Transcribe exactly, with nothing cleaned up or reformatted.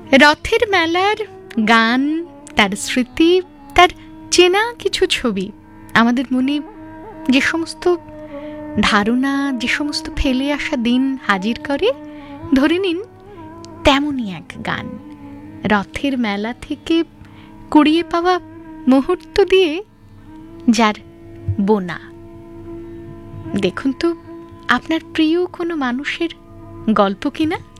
রথের মেলার গান, তার স্মৃতি, তার চেনা কিছু ছবি আমাদের মনে যে সমস্ত ধারণা, যে সমস্ত ফেলে আসা দিন হাজির করে, ধরে নিন তেমনই এক গান রথের মেলা থেকে কুড়িয়ে পাওয়া মুহূর্ত দিয়ে যার বোনা। দেখুন তো আপনার প্রিয় কোনো মানুষের গল্প কিনা।